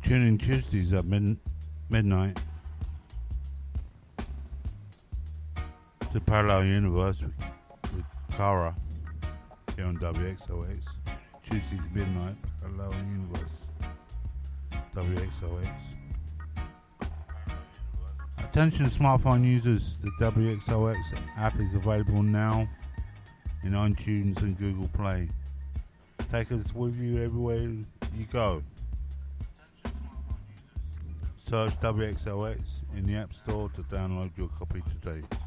Tune in Tuesdays at midnight to Parallel Universe with Kara here on WXOX. Tuesdays midnight, Parallel Universe, WXOX. Attention smartphone users, the WXOX app is available now in iTunes and Google Play. Take us with you everywhere you go. Search WXOX in the App Store to download your copy today.